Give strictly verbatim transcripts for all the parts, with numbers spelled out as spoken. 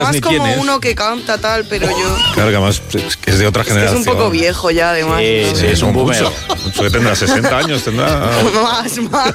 Más ni como quién es. uno que canta tal, pero yo... Claro que además es que es de otra Es que generación. es un poco viejo ya, además. Sí, ¿no? Sí, es un boomer. mucho. Mucho que tendrá sesenta años, tendrá... Más, más.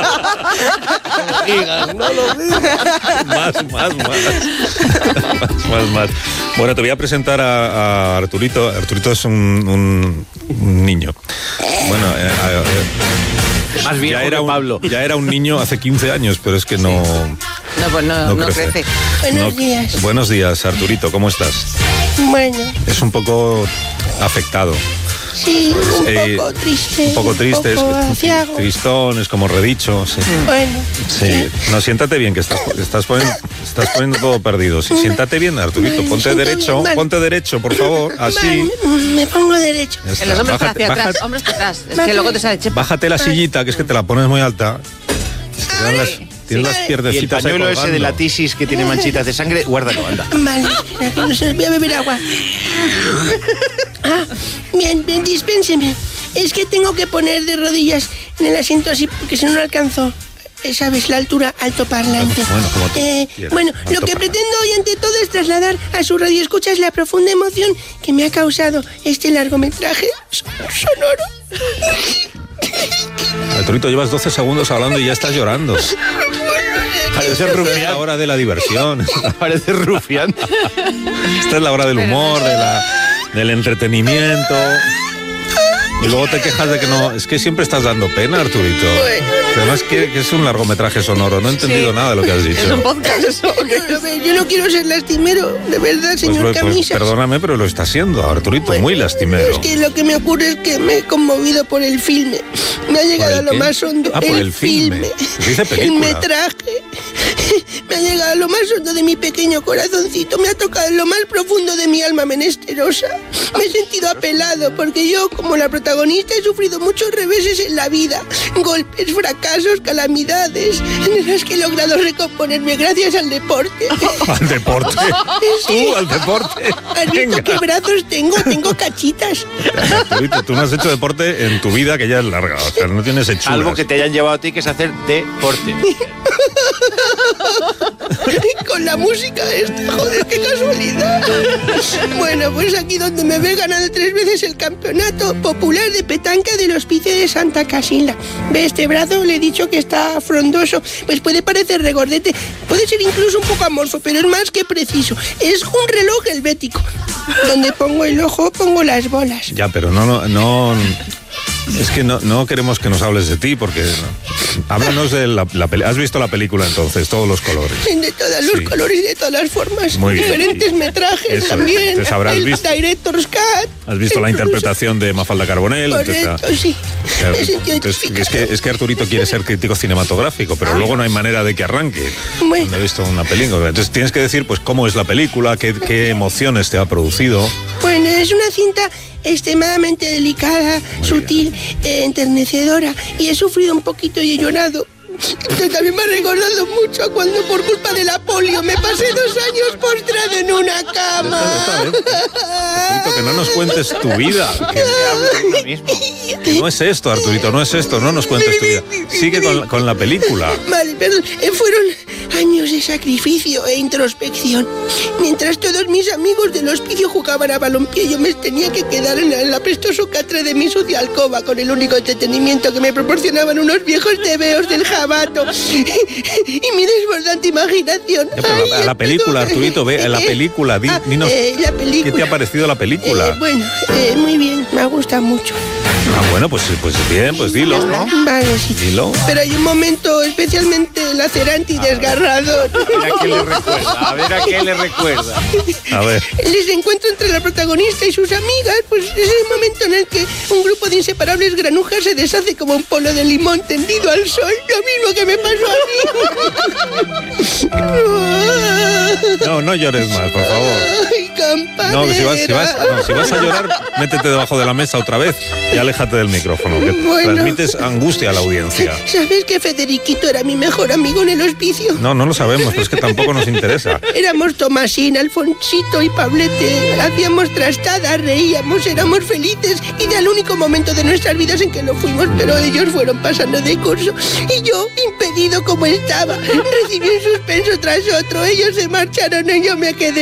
No lo digas. Más, más, más. más, más, más. Bueno, te voy a presentar a, a Arturito. Arturito es un, un, un niño. Bueno, eh, eh, Más viejo ya era que un, Pablo. ya era un niño hace quince años, pero es que no... No, pues no, No no crece. crece. Buenos no- días. Buenos días, Arturito, ¿cómo estás? Bueno, Es un poco afectado. sí, un Eh, poco triste. Un poco triste, Un poco es aciago. tristón, es como redicho. Sí. Bueno, Sí. No, siéntate bien, que estás, estás, poniendo, estás poniendo todo perdido. Sí, siéntate bien, Arturito, Vale, ponte siento derecho, bien, vale. ponte derecho, por favor, así. Vale, me pongo derecho. Ya está. En los hombros para Bájate, hacia atrás, bájate- hombros para atrás. Es Bájate. que luego te sale chepa. bájate la sillita, que es que te la pones muy alta. Es que te dan las, tienes las Sí. Y el pierdecitas ahí pañuelo ese de colgando. la tisis que tiene manchitas de sangre, guárdalo, anda. Vale, espera, que no se- voy a beber agua. Ah, bien, bien, dispénseme. Es que tengo que poner de rodillas en el asiento así porque si no no alcanzo. eh, ¿Sabes? La altura altoparlante. Bueno, como tú Eh, quieras, bueno, lo que altoparlante. pretendo hoy ante todo es trasladar a su radioescuchas la profunda emoción que me ha causado este largometraje so- sonoro. Arturito, llevas doce segundos hablando y ya estás llorando. Parece Esta es la rufián. hora de la diversión. Parece rufián. Esta es la hora del humor, de la, del entretenimiento. Y luego te quejas de que no... Es que siempre estás dando pena, Arturito. Además que, que es un largometraje sonoro. No he entendido Sí. nada de lo que has dicho. Es un podcast eso. ¿o qué? A ver, yo no quiero ser lastimero, de verdad, Pues señor lo- pues Camisas. perdóname, pero lo está haciendo, Arturito, muy lastimero. Es que lo que me ocurre es que me he conmovido por el filme. Me ha llegado el a lo qué? más hondo. Ah, por el filme. Se dice El película. metraje. Me ha llegado a lo más hondo de mi pequeño corazoncito. Me ha tocado en lo más profundo de mi alma menesterosa. Me he sentido apelado porque yo, como la protagonista, he sufrido muchos reveses en la vida. Golpes, fracasos, calamidades, en las que he logrado recomponerme gracias al deporte. Al deporte. Tú, al deporte. ¿Has visto qué brazos tengo? Tengo cachitas. Arturito, tú no has hecho deporte en tu vida, que ya es larga. O sea, no tienes hechuras. Algo que te hayan llevado a ti, que es hacer deporte. Con la música esta, joder, qué casualidad. Bueno, pues aquí donde me ve he ganado tres veces el campeonato popular de petanca del Hospicio de Santa Casilda. ¿Ve este brazo? Le he dicho que está frondoso. Pues puede parecer regordete, puede ser incluso un poco amorfo, pero es más que preciso. Es un reloj helvético. Donde pongo el ojo, pongo las bolas. Ya, pero no, no, no... Es que no, no queremos que nos hables de ti, porque... no. Háblanos de la, la peli- ¿Has visto la película entonces? Todos los colores. De todos los Sí. colores y de todas las formas. Muy bien. Diferentes metrajes Eso es. también. Entonces habrás el visto- Director's Cut. ¿Has visto la Incluso- interpretación de Mafalda Carbonell? Correcto, Entonces, sí. Claro, Me sentí entonces, identificado. es, que, es que Arturito quiere ser crítico cinematográfico, pero luego no hay manera de que arranque. Bueno. No he visto una película. Entonces tienes que decir pues cómo es la película, qué, qué emociones te ha producido. Bueno, es una cinta extremadamente delicada, sutil, eh, enternecedora. Y he sufrido un poquito y he llorado. Esto también me ha recordado mucho a cuando por culpa de la polio me pasé dos años postrado en una cama. Arturito, que no nos cuentes tu vida. Que, Hablo de uno mismo. que no es esto, Arturito, no es esto, no nos cuentes tu vida. Sigue con, la- con la película. Vale, perdón. Eh, fueron años de sacrificio e introspección. Mientras todos mis amigos del hospicio jugaban a balompié, yo me tenía que quedar en la, en la prestoso catre de mi sucia alcoba con el único entretenimiento que me proporcionaban unos viejos tebeos del jabato y mi desbordante imaginación. Ya, pero la, Ay, la película, perdón. Arturito, ve, la Eh, película, di- ah, dinos eh, la película. qué te ha parecido la película. Eh, bueno, eh, muy bien, me gusta mucho. Ah, bueno, pues, pues bien, pues dilo, ¿no? Vale, sí. Dilo. Pero hay un momento especialmente lacerante y desgarrador. A ver a qué le recuerda. A ver a qué le recuerda. A ver. El desencuentro entre la protagonista y sus amigas, pues es el momento en el que un grupo de inseparables granujas se deshace como un polo de limón tendido al sol. Lo mismo que me pasó a mí. No, no llores más, por favor. Ay, lampadera. No, si vas, si, vas, no, si vas a llorar, métete debajo de la mesa otra vez y aléjate del micrófono, que Bueno. transmites angustia a la audiencia. ¿Sabes que Federiquito era mi mejor amigo en el hospicio? No, no lo sabemos, pero es que tampoco nos interesa. Éramos Tomasín, Alfonsito y Pablete. Hacíamos trastadas, reíamos, éramos felices. Y era el único momento de nuestras vidas en que lo fuimos, pero ellos fueron pasando de curso. Y yo, impedido como estaba, recibí un suspenso tras otro. Ellos se marcharon y yo me quedé